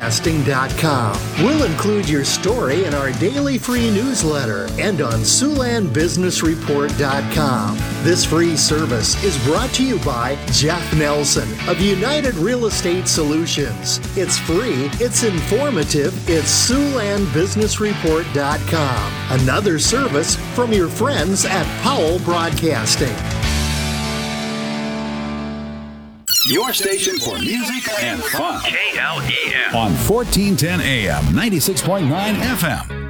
PowellBroadcasting.com. We'll include your story in our daily free newsletter and on SiouxlandBusinessReport.com. This free service is brought to you by Jeff Nelson of United Real Estate Solutions. It's free, it's informative, it's SiouxlandBusinessReport.com. Another service from your friends at Powell Broadcasting. Your station for music and fun. KLEM on 1410 AM, 96.9 FM.